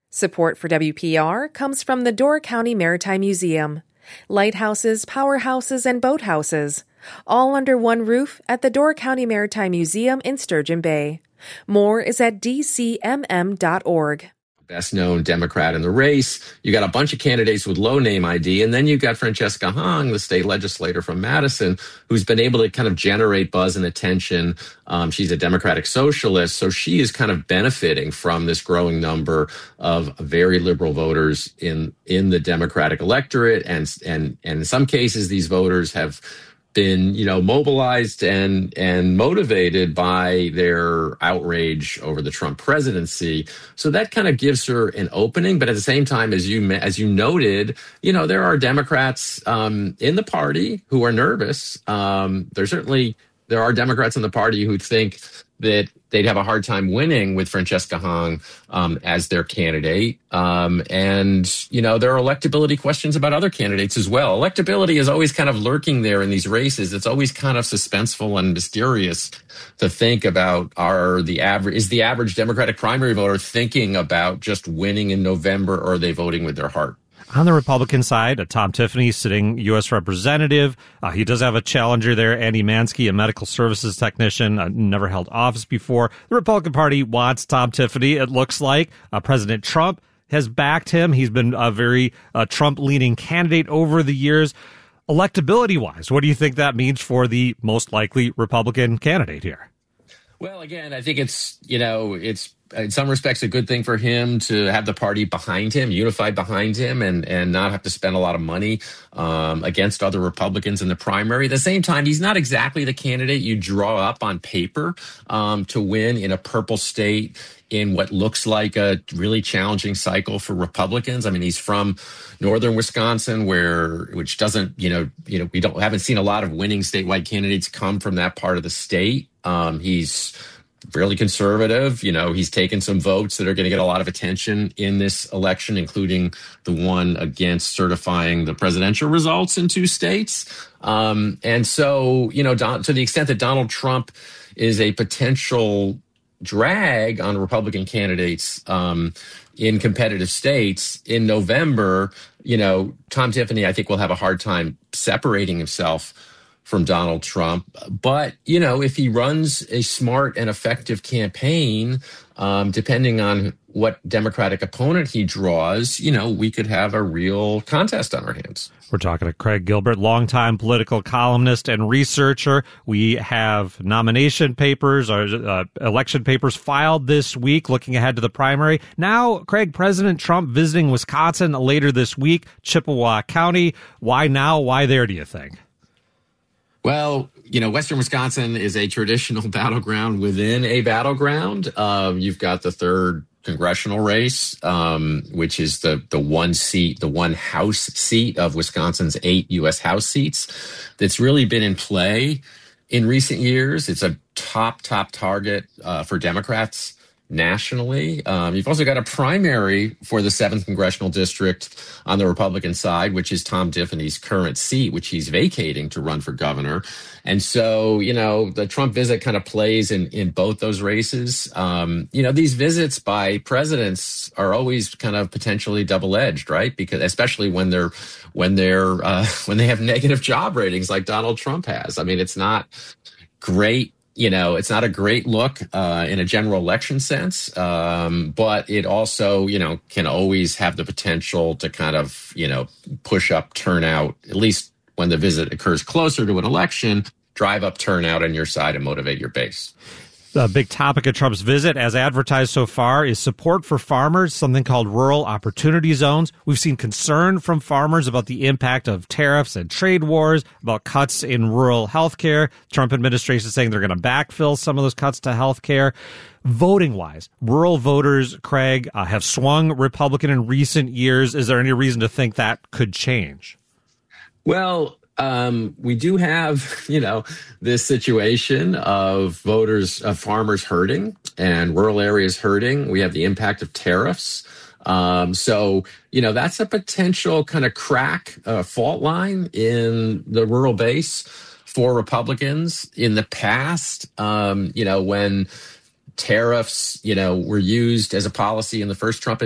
Support for WPR comes from the Door County Maritime Museum. Lighthouses, powerhouses, and boathouses, all under one roof at the Door County Maritime Museum in Sturgeon Bay. More is at dcmm.org. Best known Democrat in the race. You got a bunch of candidates with low name ID, and then you've got Francesca Hong, the state legislator from Madison, who's been able to kind of generate buzz and attention. She's a Democratic socialist, so she is kind of benefiting from this growing number of very liberal voters in the Democratic electorate, and in some cases, these voters have been, mobilized and motivated by their outrage over the Trump presidency. So that kind of gives her an opening. But at the same time, as you noted, there are Democrats in the party who are nervous. There are Democrats in the party who think that they'd have a hard time winning with Francesca Hong as their candidate. There are electability questions about other candidates as well. Electability is always kind of lurking there in these races. It's always kind of suspenseful and mysterious to think about is the average Democratic primary voter thinking about just winning in November, or are they voting with their heart? On the Republican side, Tom Tiffany, sitting U.S. representative. He does have a challenger there, Andy Mansky, a medical services technician, never held office before. The Republican Party wants Tom Tiffany, it looks like. President Trump has backed him. He's been a very Trump-leaning candidate over the years. Electability-wise, what do you think that means for the most likely Republican candidate here? Well, again, I think it's in some respects a good thing for him to have the party behind him, unified behind him, and not have to spend a lot of money against other Republicans in the primary. At the same time, he's not exactly the candidate you draw up on paper to win in a purple state in what looks like a really challenging cycle for Republicans. I mean, he's from northern Wisconsin, which doesn't, haven't seen a lot of winning statewide candidates come from that part of the state. He's fairly conservative. He's taken some votes that are going to get a lot of attention in this election, including the one against certifying the presidential results in 2 states. And so, to the extent that Donald Trump is a potential drag on Republican candidates in competitive states in November, Tom Tiffany, I think, will have a hard time separating himself from Donald Trump. But, if he runs a smart and effective campaign, depending on what Democratic opponent he draws, we could have a real contest on our hands. We're talking to Craig Gilbert, longtime political columnist and researcher. We have nomination papers or election papers filed this week, looking ahead to the primary. Now, Craig, President Trump visiting Wisconsin later this week, Chippewa County. Why now? Why there, do you think? Well, Western Wisconsin is a traditional battleground within a battleground. You've got the 3rd congressional race, which is the one House seat of Wisconsin's 8 U.S. House seats that's really been in play in recent years. It's a top target for Democrats nationally. You've also got a primary for the 7th congressional district on the Republican side, which is Tom Tiffany's current seat, which he's vacating to run for governor. And so, the Trump visit kind of plays in both those races. These visits by presidents are always kind of potentially double-edged, right? Because especially when they have negative job ratings like Donald Trump has. I mean, it's not great. It's not a great look in a general election sense, but it also, can always have the potential to kind of, push up turnout, at least when the visit occurs closer to an election, drive up turnout on your side and motivate your base. The big topic of Trump's visit, as advertised so far, is support for farmers, something called rural opportunity zones. We've seen concern from farmers about the impact of tariffs and trade wars, about cuts in rural health care. Trump administration is saying they're going to backfill some of those cuts to health care. Voting-wise, rural voters, Craig, have swung Republican in recent years. Is there any reason to think that could change? Well, we do have, this situation of farmers hurting and rural areas hurting. We have the impact of tariffs. So, that's a potential kind of fault line in the rural base for Republicans. In the past, when tariffs, were used as a policy in the first Trump